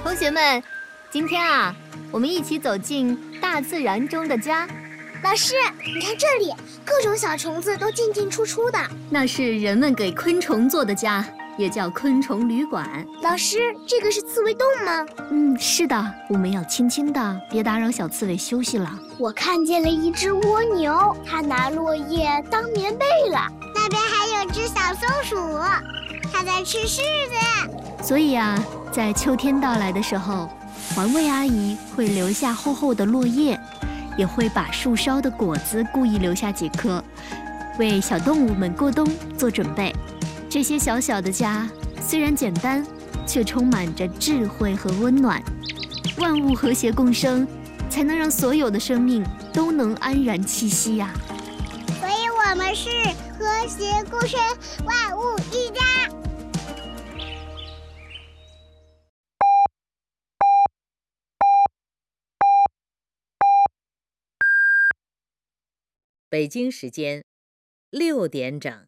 同学们，今天啊，我们一起走进大自然中的家。 老师，你看这里，各种小虫子都进进出出的。 那是人们给昆虫做的家，也叫昆虫旅馆。 老师，这个是刺猬洞吗？ 是的，我们要轻轻的，别打扰小刺猬休息了。 我看见了一只蜗牛，它拿落叶当棉被了。 那边还有只小松鼠，它在吃柿子。 所以啊，在秋天到来的时候，环卫阿姨会留下厚厚的落叶，也会把树梢的果子故意留下几颗，为小动物们过冬做准备。这些小小的家虽然简单，却充满着智慧和温暖。万物和谐共生，才能让所有的生命都能安然栖息呀。 所以我们是和谐共生，万物一家。 北京时间6点整。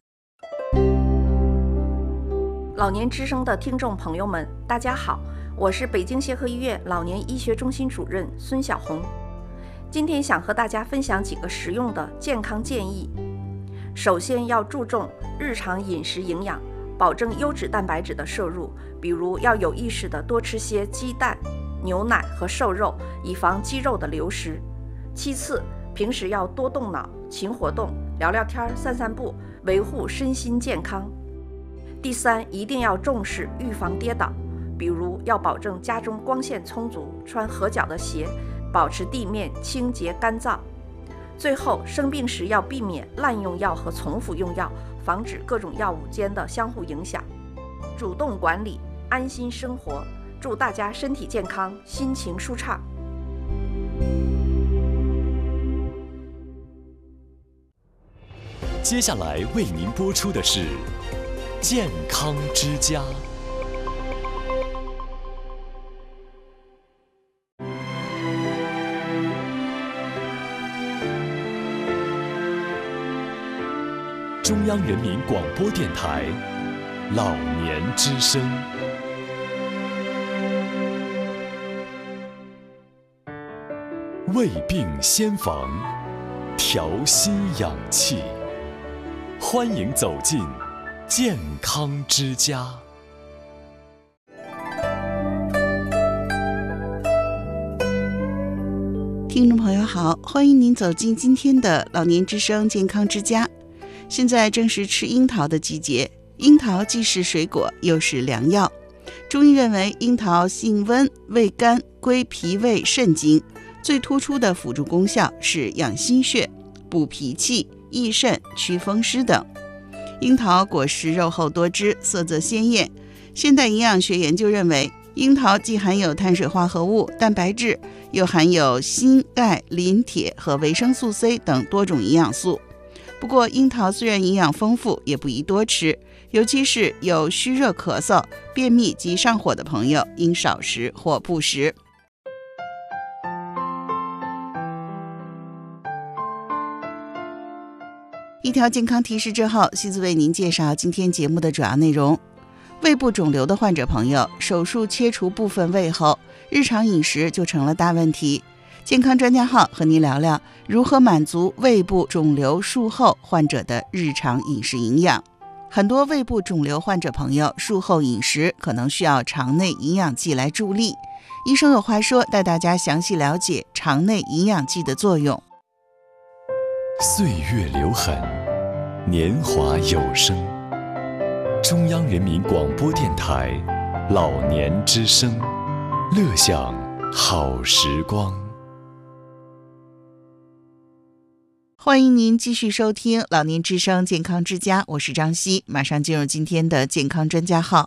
老年之声的听众朋友们，大家好，我是北京协和医院老年医学中心主任孙晓红。今天想和大家分享几个实用的健康建议。首先要注重日常饮食营养，保证优质蛋白质的摄入，比如要有意识地多吃些鸡蛋、牛奶和瘦肉，以防肌肉的流失。其次，平时要多动脑、勤活动，聊聊天、散散步，维护身心健康。第三，一定要重视预防跌倒，比如要保证家中光线充足，穿合脚的鞋，保持地面清洁干燥。最后，生病时要避免滥用药和重复用药，防止各种药物间的相互影响。主动管理，安心生活。祝大家身体健康，心情舒畅。 接下来为您播出的是健康之家。中央人民广播电台老年之声。胃病先防，调心养气。欢迎走进健康之家。 听众朋友好，欢迎您走进今天的老年之声健康之家。现在正是吃樱桃的季节，樱桃既是水果又是良药。中医认为樱桃性温，味甘，归脾胃肾经，最突出的辅助功效是养心血、补脾气、益肾、祛风湿等。樱桃果实肉厚多汁，色泽鲜艳。现代营养学研究认为，樱桃既含有碳水化合物、蛋白质，又含有锌、钙、磷、铁和维生素 C 等多种营养素。不过，樱桃虽然营养丰富，也不宜多吃，尤其是有虚热咳嗽、便秘及上火的朋友，应少食或不食。一条健康提示之后，西子为您介绍今天节目的主要内容。胃部肿瘤的患者朋友，手术切除部分胃后，日常饮食就成了大问题。健康专家号和您聊聊如何满足胃部肿瘤术后患者的日常饮食营养。很多胃部肿瘤患者朋友术后饮食可能需要肠内营养剂来助力。医生有话说，带大家详细了解肠内营养剂的作用。 岁月留痕，年华有声。中央人民广播电台老年之声，乐享好时光。 欢迎您继续收听老年之声健康之家，我是张希，马上进入今天的健康专家号。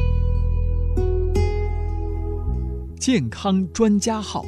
健康专家号。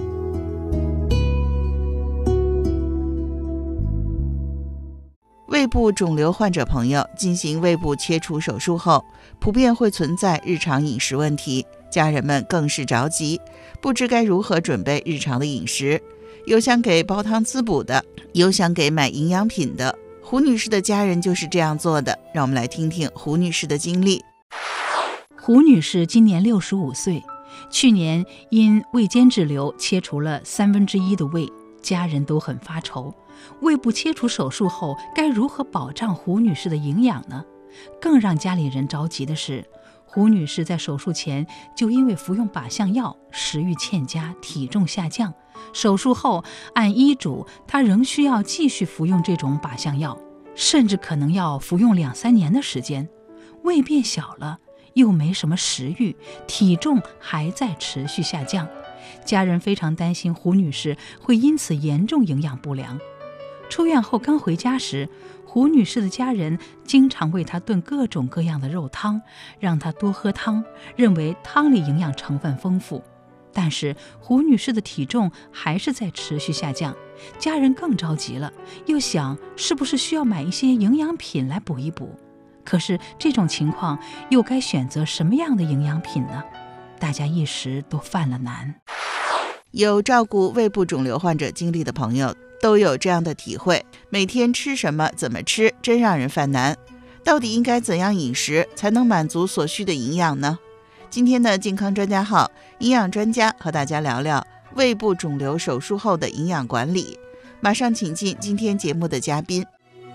胃部肿瘤患者朋友进行胃部切除手术后，普遍会存在日常饮食问题，家人们更是着急，不知该如何准备日常的饮食，有想给煲汤滋补的，有想给买营养品的。胡女士的家人就是这样做的，让我们来听听胡女士的经历。 胡女士今年65岁， 去年因胃间脂瘤切除了1/3的胃，家人都很发愁。胃部切除手术后，该如何保障胡女士的营养呢？更让家里人着急的是，胡女士在手术前就因为服用靶向药，食欲欠佳，体重下降。手术后按医嘱，她仍需要继续服用这种靶向药，甚至可能要服用2-3年的时间。胃变小了，又没什么食欲，体重还在持续下降。家人非常担心胡女士会因此严重营养不良。出院后刚回家时，胡女士的家人经常为她炖各种各样的肉汤，让她多喝汤，认为汤里营养成分丰富。但是胡女士的体重还是在持续下降，家人更着急了，又想是不是需要买一些营养品来补一补。可是这种情况又该选择什么样的营养品呢？大家一时都犯了难。 有照顾胃部肿瘤患者经历的朋友都有这样的体会，每天吃什么怎么吃真让人犯难，到底应该怎样饮食才能满足所需的营养呢？今天的健康专家号营养专家和大家聊聊胃部肿瘤手术后的营养管理。马上请进今天节目的嘉宾。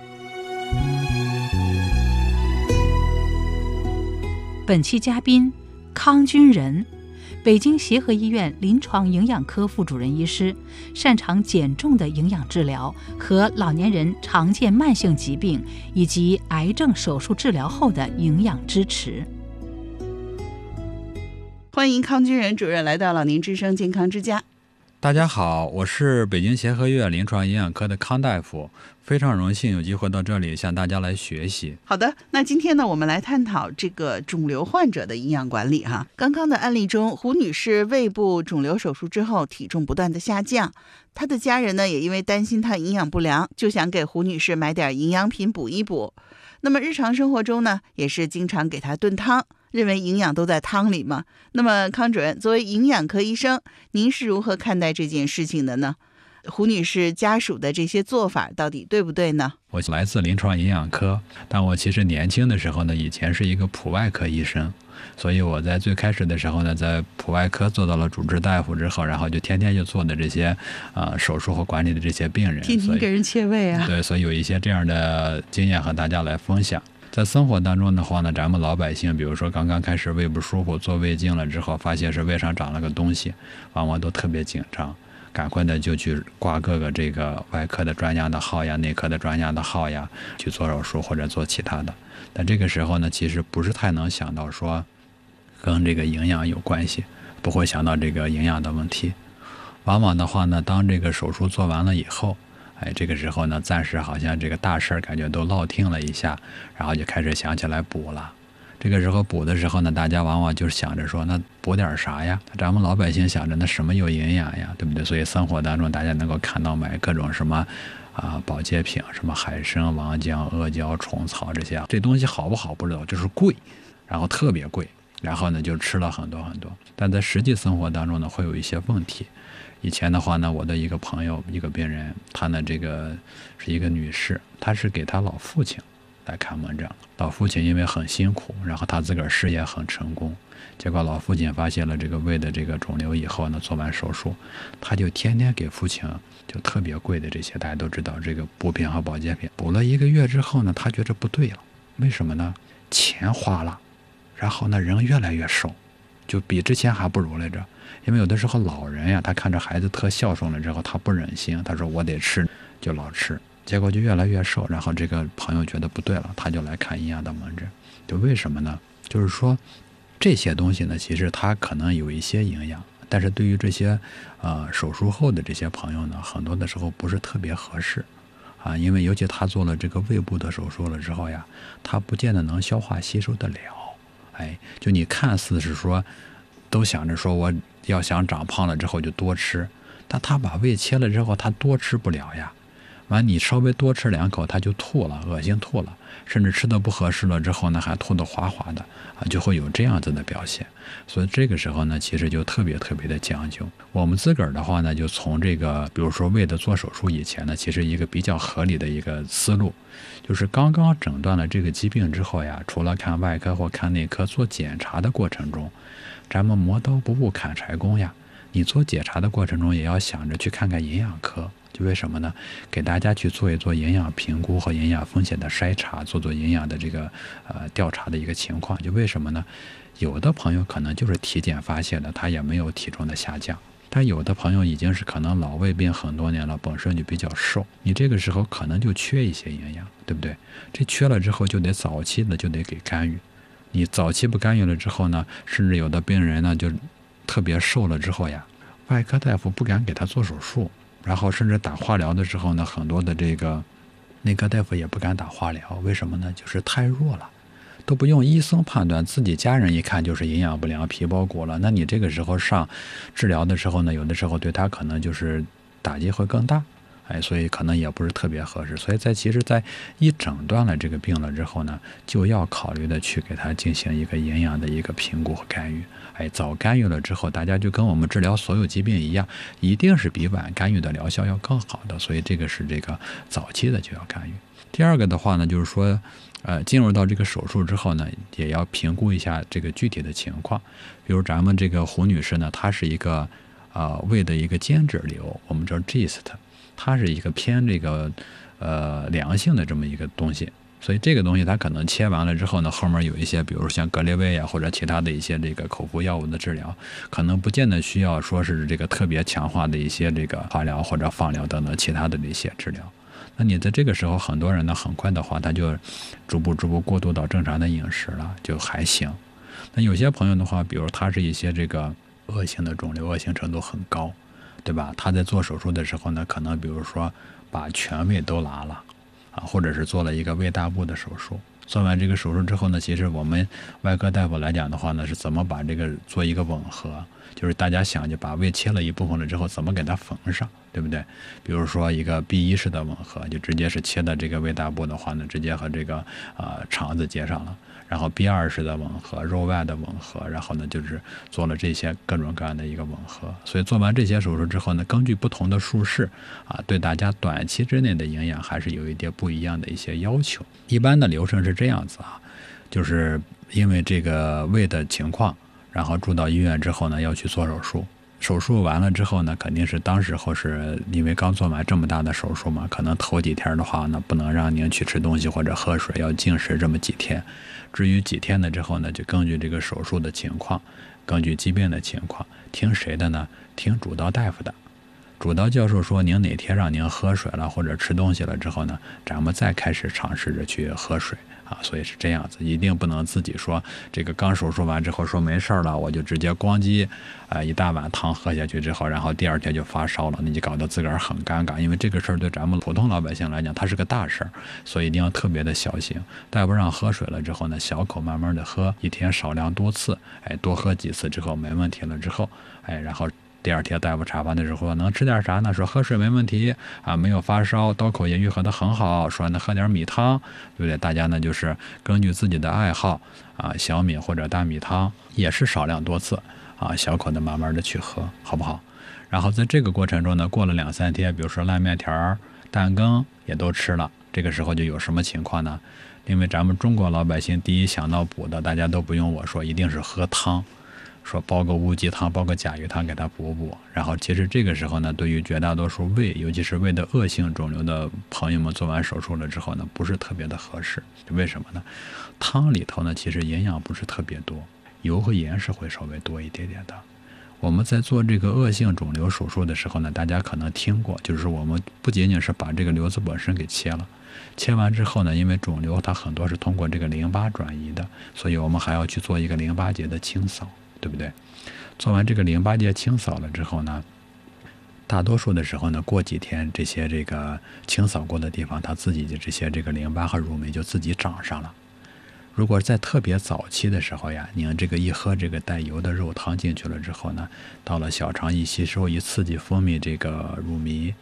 本期嘉宾康军仁，北京协和医院临床营养科副主任医师，擅长减重的营养治疗和老年人常见慢性疾病以及癌症手术治疗后的营养支持。 欢迎康军仁主任来到老年之声健康之家。 大家好，我是北京协和医院临床营养科的康大夫，非常荣幸有机会到这里向大家来学习。 好的，那今天呢，我们来探讨这个肿瘤患者的营养管理哈。刚刚的案例中，胡女士胃部肿瘤手术之后体重不断的下降，她的家人呢也因为担心她营养不良，就想给胡女士买点营养品补一补。那么日常生活中呢，也是经常给她炖汤，认为营养都在汤里嘛。那么康主任作为营养科医生，您是如何看待这件事情的呢？胡女士家属的这些做法到底对不对呢？ 我来自临床营养科，但我其实年轻的时候呢，以前是一个普外科医生，所以我在最开始的时候呢，在普外科做到了主治大夫之后，然后就天天就做的这些手术和管理的这些病人， 天天给人切胃啊。 对，所以有一些这样的经验和大家来分享。在生活当中的话呢，咱们老百姓比如说刚刚开始胃不舒服，做胃镜了之后发现是胃上长了个东西，往往都特别紧张，赶快的就去挂各个这个外科的专家的号呀，内科的专家的号呀，去做手术或者做其他的。但这个时候呢，其实不是太能想到说跟这个营养有关系，不会想到这个营养的问题。往往的话呢，当这个手术做完了以后，这个时候呢，暂时好像这个大事感觉都落听了一下，然后就开始想起来补了。这个时候补的时候呢，大家往往就想着说，那补点啥呀？咱们老百姓想着那什么有营养呀，对不对？所以生活当中大家能够看到买各种什么保健品，什么海参、王姜、阿胶、虫草这东西好不好不知道，就是贵，然后特别贵，然后呢就吃了很多很多。但在实际生活当中呢，会有一些问题。以前的话呢，我的一个朋友，一个病人，她呢这个是一个女士，她是给她老父亲来看门诊。老父亲因为很辛苦，然后他自个儿事业很成功，结果老父亲发现了这个胃的这个肿瘤以后呢，做完手术，他就天天给父亲就特别贵的这些，大家都知道这个补品和保健品，补了1个月之后呢，他觉着不对了，为什么呢？钱花了，然后呢人越来越瘦，就比之前还不如来着。因为有的时候老人呀，他看着孩子特孝顺了之后，他不忍心，他说我得吃，就老吃，结果就越来越瘦。然后这个朋友觉得不对了，他就来看营养的门诊。就为什么呢？就是说这些东西呢，其实它可能有一些营养，但是对于这些手术后的这些朋友呢，很多的时候不是特别合适因为尤其他做了这个胃部的手术了之后呀，他不见得能消化吸收得了。就你看似是说都想着说我要想长胖了之后就多吃，但他把胃切了之后他多吃不了呀。 完你稍微多吃2口他就吐了，恶心吐了，甚至吃的不合适了之后呢还吐得滑滑的就会有这样子的表现。所以这个时候呢其实就特别的讲究。我们自个儿的话呢就从这个比如说为了做手术以前呢，其实一个比较合理的一个思路，就是刚刚诊断了这个疾病之后呀，除了看外科或看内科做检查的过程中，咱们磨刀不误砍柴工呀，你做检查的过程中也要想着去看看营养科。就为什么呢？给大家去做一做营养评估和营养风险的筛查，做营养的这个调查的一个情况。就为什么呢？有的朋友可能就是体检发现的，他也没有体重的下降，但有的朋友已经是可能老胃病很多年了，本身就比较瘦，你这个时候可能就缺一些营养，对不对？这缺了之后就得早期的就得给干预，你早期不干预了之后呢，甚至有的病人呢就特别瘦了之后呀，外科大夫不敢给他做手术，然后甚至打化疗的时候呢，很多的这个内科大夫也不敢打化疗，为什么呢？就是太弱了，都不用医生判断，自己家人一看就是营养不良、皮包骨了。那你这个时候上治疗的时候呢，有的时候对他可能就是打击会更大，所以可能也不是特别合适。所以其实在一诊断了这个病了之后呢，就要考虑的去给他进行一个营养的一个评估和干预。早干预了之后，大家就跟我们治疗所有疾病一样，一定是比晚干预的疗效要更好的，所以这个是这个早期的就要干预。第二个的话呢，就是说进入到这个手术之后呢，也要评估一下这个具体的情况。比如咱们这个胡女士呢，她是一个胃的一个间质瘤，我们叫 GIST， 它是一个偏这个良性的这么一个东西。所以这个东西它可能切完了之后呢，后面有一些比如像格列卫啊或者其他的一些这个口服药物的治疗，可能不见得需要说是这个特别强化的一些这个化疗或者放疗等等其他的这些治疗。那你在这个时候，很多人呢很快的话他就逐步过渡到正常的饮食了，就还行。那有些朋友的话，比如他是一些这个恶性的肿瘤，恶性程度很高，对吧？他在做手术的时候呢，可能比如说把全胃都拿了或者是做了一个胃大部的手术。做完这个手术之后呢，其实我们外科大夫来讲的话呢，是怎么把这个做一个吻合，就是大家想就把胃切了一部分了之后，怎么给它缝上，对不对？比如说一个 B1 式的吻合，就直接是切的这个胃大部的话呢，直接和这个肠子接上了。然后 B2 式的吻合，肉外的吻合，然后呢就是做了这些各种各样的一个吻合。所以做完这些手术之后呢，根据不同的术式对大家短期之内的营养还是有一点不一样的一些要求。一般的流程是这样子就是因为这个胃的情况，然后住到医院之后呢要去做手术。手术完了之后呢，肯定是当时候是因为刚做完这么大的手术嘛，可能头几天的话呢，不能让您去吃东西或者喝水，要禁食这么几天。至于几天了之后呢，就根据这个手术的情况，根据疾病的情况，听谁的呢？听主刀大夫的。主刀教授说您哪天让您喝水了或者吃东西了之后呢，咱们再开始尝试着去喝水所以是这样子，一定不能自己说这个刚手术完之后说没事了，我就直接咣叽一大碗汤喝下去之后，然后第二天就发烧了，你就搞得自个儿很尴尬。因为这个事儿对咱们普通老百姓来讲，它是个大事儿，所以一定要特别的小心。大夫让喝水了之后呢，小口慢慢的喝，一天少量多次，多喝几次之后没问题了之后，然后第二天大夫查房的时候能吃点啥呢？说喝水没问题没有发烧，刀口也愈合得很好，说能喝点米汤，对不对？大家呢就是根据自己的爱好小米或者大米汤也是少量多次小口的慢慢的去喝，好不好？然后在这个过程中呢，过了2-3天，比如说烂面条、蛋羹也都吃了，这个时候就有什么情况呢？因为咱们中国老百姓第一想到补的，大家都不用我说，一定是喝汤。说煲个乌鸡汤，煲个甲鱼汤给它补。然后其实这个时候呢，对于绝大多数胃，尤其是胃的恶性肿瘤的朋友们，做完手术了之后呢，不是特别的合适。为什么呢？汤里头呢其实营养不是特别多，油和盐是会稍微多一点点的。我们在做这个恶性肿瘤手术的时候呢，大家可能听过，就是我们不仅仅是把这个瘤子本身给切了，切完之后呢，因为肿瘤它很多是通过这个淋巴转移的，所以我们还要去做一个淋巴结的清扫，对不对？做完这个淋巴结清扫了之后呢，大多数的时候呢，过几天这些这个清扫过的地方，它自己的这些这个淋巴和乳酶就自己长上了。如果在特别早期的时候呀，您这个一喝这个带油的肉汤进去了之后呢，到了小肠一吸收一刺激分泌这个乳糜，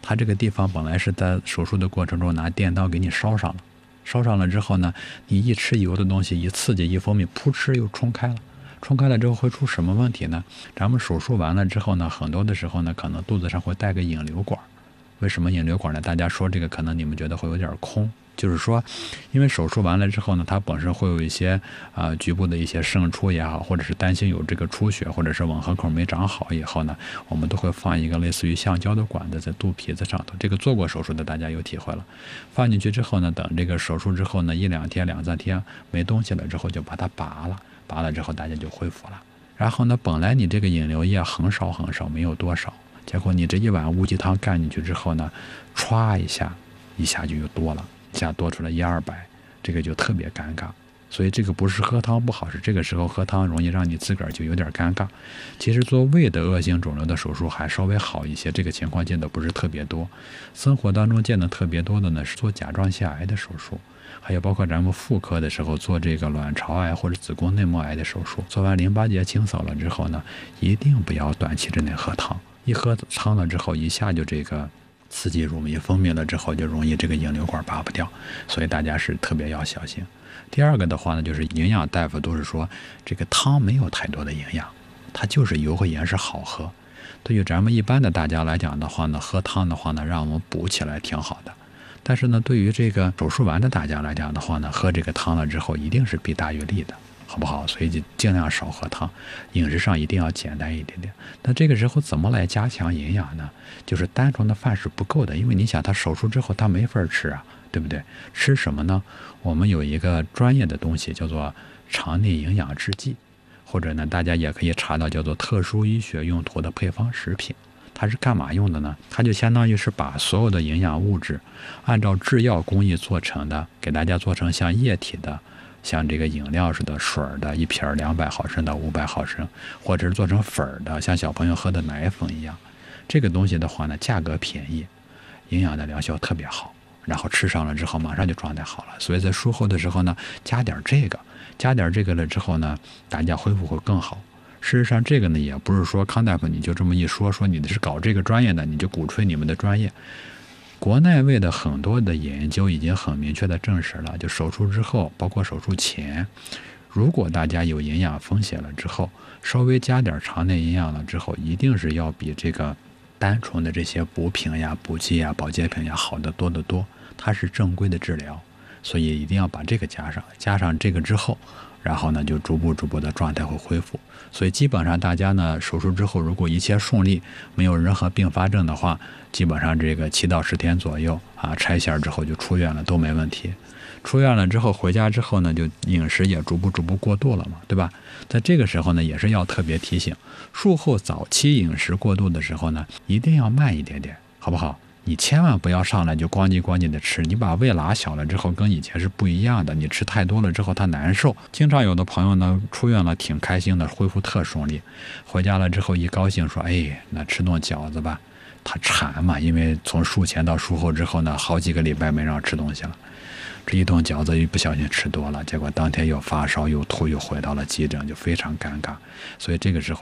它这个地方本来是在手术的过程中拿电刀给你烧上了，烧上了之后呢，你一吃油的东西一刺激一分泌，噗嗤又冲开了。冲开了之后会出什么问题呢？咱们手术完了之后呢，很多的时候呢，可能肚子上会带个引流管。为什么引流管呢？大家说这个可能你们觉得会有点空，就是说，因为手术完了之后呢，它本身会有一些局部的一些渗出也好，或者是担心有这个出血，或者是吻合口没长好以后呢，我们都会放一个类似于橡胶的管子在肚皮子上头。这个做过手术的大家有体会了。放进去之后呢，等这个手术之后呢，1-2天、2-3天没东西了之后就把它拔了。拔了之后大家就恢复了。然后呢，本来你这个引流液很少很少，没有多少，结果你这一碗乌鸡汤干进去之后呢，歘一下就又多了，一下多出来100-200，这个就特别尴尬。所以这个不是喝汤不好，是这个时候喝汤容易让你自个儿就有点尴尬。其实做胃的恶性肿瘤的手术还稍微好一些，这个情况见的不是特别多。生活当中见的特别多的呢是做甲状腺癌的手术，还有包括咱们妇科的时候做这个卵巢癌或者子宫内膜癌的手术，做完淋巴结清扫了之后呢，一定不要短期之内喝汤。一喝汤了之后，一下就这个刺激乳糜分泌了之后，就容易这个引流管拔不掉，所以大家是特别要小心。第二个的话呢，就是营养大夫都是说这个汤没有太多的营养，它就是油和盐是好喝。对于咱们一般的大家来讲的话呢，喝汤的话呢，让我们补起来挺好的。但是呢，对于这个手术完的大家来讲的话呢，喝这个汤了之后一定是弊大于利的，好不好？所以就尽量少喝汤，饮食上一定要简单一点点。那这个时候怎么来加强营养呢？就是单纯的饭是不够的，因为你想他手术之后他没法吃啊，对不对？吃什么呢？我们有一个专业的东西叫做肠内营养制剂，或者呢大家也可以查到叫做特殊医学用途的配方食品。它是干嘛用的呢？它就相当于是把所有的营养物质按照制药工艺做成的，给大家做成像液体的，像这个饮料似的水的，一瓶200毫升到500毫升，或者是做成粉的，像小朋友喝的奶粉一样。这个东西的话呢，价格便宜，营养的疗效特别好，然后吃上了之后马上就状态好了。所以在术后的时候呢，加点这个了之后呢，大家恢复会更好。事实上这个呢，也不是说康大夫你就这么一说你是搞这个专业的，你就鼓吹你们的专业。国内外的很多的研究已经很明确的证实了，就手术之后包括手术前，如果大家有营养风险了之后，稍微加点肠内营养了之后，一定是要比这个单纯的这些补品呀、补剂呀、保健品呀好得多得多，它是正规的治疗，所以一定要把这个加上这个之后，然后呢就逐步的状态会恢复。所以基本上大家呢手术之后如果一切顺利，没有任何并发症的话，基本上这个7到10天左右啊，拆线之后就出院了都没问题。出院了之后回家之后呢，就饮食也逐步过度了嘛，对吧？在这个时候呢，也是要特别提醒，术后早期饮食过度的时候呢，一定要慢一点点，好不好？你千万不要上来就咣叽的吃，你把胃拉小了之后跟以前是不一样的，你吃太多了之后它难受。经常有的朋友呢出院了挺开心的，恢复特顺利，回家了之后一高兴说，哎，那吃顿饺子吧。他馋嘛，因为从术前到术后之后呢，好几个礼拜没让吃东西了，这一顿饺子一不小心吃多了，结果当天又发烧又吐又回到了急诊，就非常尴尬。所以这个时候